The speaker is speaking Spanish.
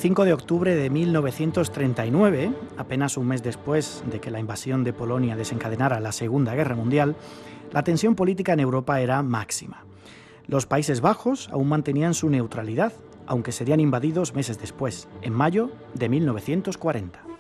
5 de octubre de 1939, apenas un mes después de que la invasión de Polonia desencadenara la Segunda Guerra Mundial, la tensión política en Europa era máxima. Los Países Bajos aún mantenían su neutralidad, aunque serían invadidos meses después, en mayo de 1940.